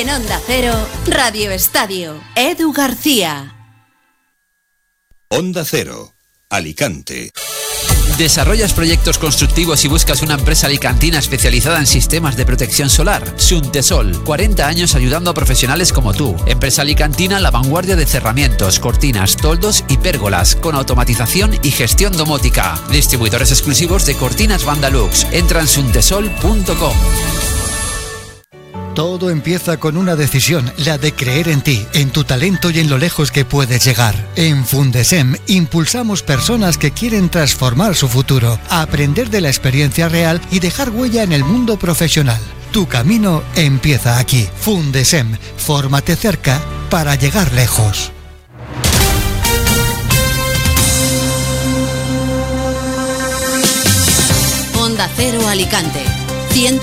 En Onda Cero, Radio Estadio, Edu García. Onda Cero, Alicante. ¿Desarrollas proyectos constructivos y buscas una empresa alicantina especializada en sistemas de protección solar? Suntesol, 40 años ayudando a profesionales como tú. Empresa alicantina a la vanguardia de cerramientos, cortinas, toldos y pérgolas, con automatización y gestión domótica. Distribuidores exclusivos de cortinas Vandalux. Entra en suntesol.com. Todo empieza con una decisión, la de creer en ti, en tu talento y en lo lejos que puedes llegar. En Fundesem impulsamos personas que quieren transformar su futuro, aprender de la experiencia real y dejar huella en el mundo profesional. Tu camino empieza aquí. Fundesem, fórmate cerca para llegar lejos. Onda Cero Alicante, 100.